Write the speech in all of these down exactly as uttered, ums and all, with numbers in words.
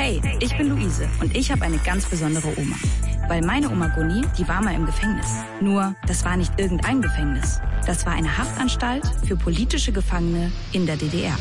Hey, ich bin Luise und ich habe eine ganz besondere Oma. Weil meine Oma Goni, die war mal im Gefängnis. Nur, das war nicht irgendein Gefängnis. Das war eine Haftanstalt für politische Gefangene in der D D R.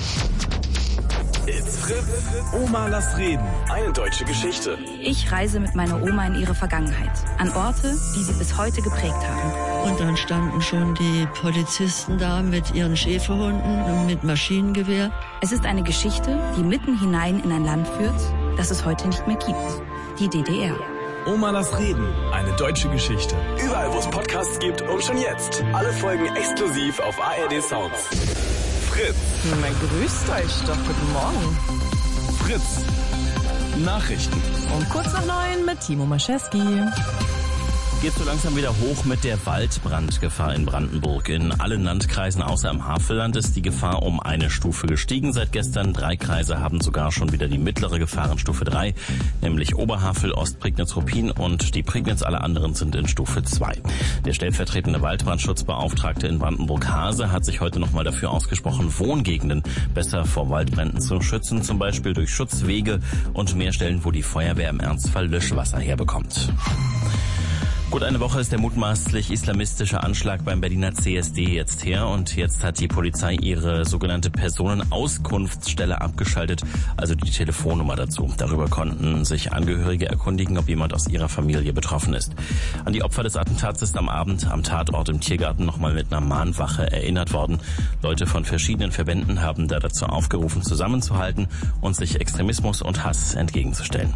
It's Fritz. Oma, lass reden. Eine deutsche Geschichte. Ich reise mit meiner Oma in ihre Vergangenheit. An Orte, die sie bis heute geprägt haben. Und dann standen schon die Polizisten da mit ihren Schäferhunden und mit Maschinengewehr. Es ist eine Geschichte, die mitten hinein in ein Land führt, das es heute nicht mehr gibt. Die D D R. Oma, lass reden. Eine deutsche Geschichte. Überall, wo es Podcasts gibt und schon jetzt. Alle Folgen exklusiv auf A R D Sounds. Fritz. Na, grüßt euch doch. Guten Morgen. Fritz. Nachrichten. Und kurz nach neun mit Timo Maschewski. Geht so langsam wieder hoch mit der Waldbrandgefahr in Brandenburg. In allen Landkreisen außer im Havelland ist die Gefahr um eine Stufe gestiegen. Seit gestern drei Kreise haben sogar schon wieder die mittlere Gefahrenstufe drei, nämlich Oberhavel, Ostprignitz-Ruppin und die Prignitz. Alle anderen sind in Stufe zwei. Der stellvertretende Waldbrandschutzbeauftragte in Brandenburg, Hase, hat sich heute nochmal dafür ausgesprochen, Wohngegenden besser vor Waldbränden zu schützen, zum Beispiel durch Schutzwege und mehr Stellen, wo die Feuerwehr im Ernstfall Löschwasser herbekommt. Gut eine Woche ist der mutmaßlich islamistische Anschlag beim Berliner C S D jetzt her und jetzt hat die Polizei ihre sogenannte Personenauskunftsstelle abgeschaltet, also die Telefonnummer dazu. Darüber konnten sich Angehörige erkundigen, ob jemand aus ihrer Familie betroffen ist. An die Opfer des Attentats ist am Abend am Tatort im Tiergarten nochmal mit einer Mahnwache erinnert worden. Leute von verschiedenen Verbänden haben da dazu aufgerufen, zusammenzuhalten und sich Extremismus und Hass entgegenzustellen.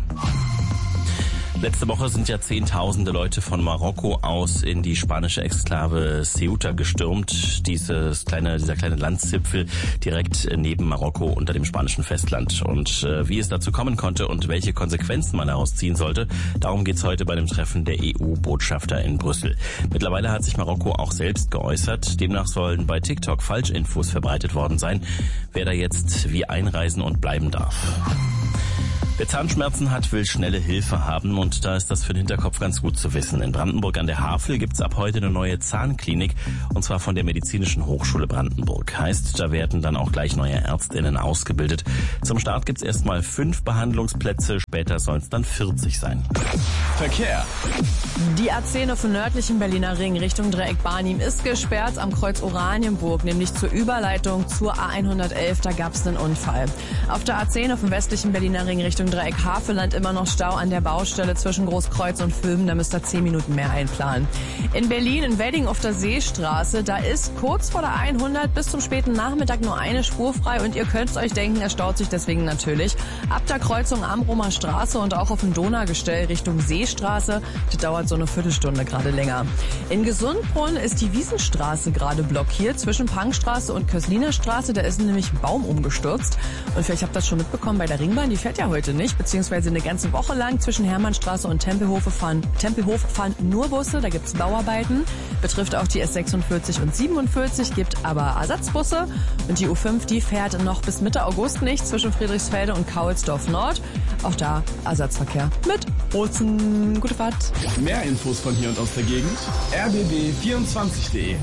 Letzte Woche sind ja zehntausende Leute von Marokko aus in die spanische Exklave Ceuta gestürmt. Dieses kleine, dieser kleine Landzipfel direkt neben Marokko unter dem spanischen Festland. Und äh, wie es dazu kommen konnte und welche Konsequenzen man daraus ziehen sollte, darum geht's heute bei dem Treffen der E U-Botschafter in Brüssel. Mittlerweile hat sich Marokko auch selbst geäußert. Demnach sollen bei TikTok Falschinfos verbreitet worden sein, wer da jetzt wie einreisen und bleiben darf. Wer Zahnschmerzen hat, will schnelle Hilfe haben und da ist das für den Hinterkopf ganz gut zu wissen. In Brandenburg an der Havel gibt's ab heute eine neue Zahnklinik und zwar von der Medizinischen Hochschule Brandenburg. Heißt, da werden dann auch gleich neue ÄrztInnen ausgebildet. Zum Start gibt's erstmal fünf Behandlungsplätze, später sollen es dann vierzig sein. Verkehr. Die A zehn auf dem nördlichen Berliner Ring Richtung Dreieck Barnim ist gesperrt am Kreuz Oranienburg, nämlich zur Überleitung zur A hundertelf, da gab's einen Unfall. Auf der A zehn auf dem westlichen Berliner Ring Richtung Dreieck Havelland immer noch Stau an der Baustelle zwischen Großkreuz und Vöben, da müsst ihr zehn Minuten mehr einplanen. In Berlin, in Wedding auf der Seestraße, da ist kurz vor der hundert bis zum späten Nachmittag nur eine Spur frei und ihr könnt euch denken, er staut sich deswegen natürlich. Ab der Kreuzung Amrumer Straße und auch auf dem Donaugestell Richtung Seestraße, das dauert so eine Viertelstunde gerade länger. In Gesundbrunn ist die Wiesenstraße gerade blockiert zwischen Pankstraße und Kösliner Straße, da ist nämlich ein Baum umgestürzt und vielleicht habt ihr das schon mitbekommen bei der Ringbahn, die fährt ja heute nicht, beziehungsweise eine ganze Woche lang zwischen Hermannstraße und Tempelhofe fahren, Tempelhof fahren nur Busse, da gibt's Bauarbeiten, betrifft auch die S sechsundvierzig und siebenundvierzig, gibt aber Ersatzbusse und die U fünf, die fährt noch bis Mitte August nicht zwischen Friedrichsfelde und Kaulsdorf Nord, auch da Ersatzverkehr mit Bussen. Gute Fahrt. Mehr Infos von hier und aus der Gegend. R B B vierundzwanzig punkt de.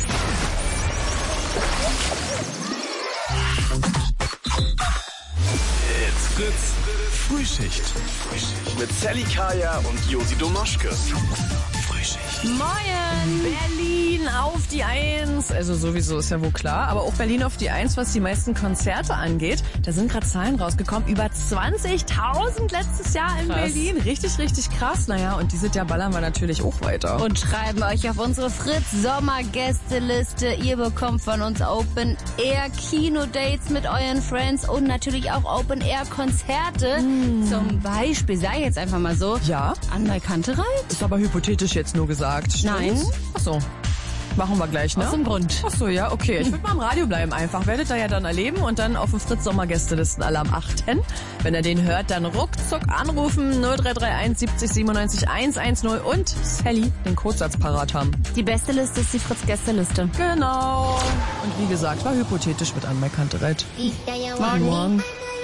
It's Fritz. Frühschicht. Frühschicht. Mit Sally Kaya und Josi Domaschke. Frühschicht. Moin! Berlin auf die Eins. Also sowieso ist ja wohl klar. Aber auch Berlin auf die Eins, was die meisten Konzerte angeht. Da sind gerade Zahlen rausgekommen. Über zwanzigtausend letztes Jahr in krass. Berlin. Richtig, richtig krass. Naja, und dieses Jahr ballern wir natürlich auch weiter. Und schreiben euch auf unsere Fritz-Sommer-Gästeliste. Ihr bekommt von uns Open-Air-Kino-Dates mit euren Friends und natürlich auch Open-Air-Konzerte. Hm. Zum Beispiel, sag ich jetzt einfach mal so, ja? Anwalt Kantereit. Ist aber hypothetisch jetzt nur gesagt. Stimmt's? Nein. Ach so. Machen wir gleich, ne? Aus dem Grund. Ach so, ja, okay. Ich würde mal im Radio bleiben einfach. Werdet ihr ja dann erleben und dann auf dem Fritz-Sommer-Gästelisten-Alarm achten. Wenn ihr den hört, dann ruckzuck anrufen null drei drei eins siebzig siebenundneunzig hundertzehn und Sally den Codesatz parat haben. Die beste Liste ist die Fritz-Gästeliste. Genau. Und wie gesagt, war hypothetisch mit Anmerk Kantereit. Morgen. Morgen.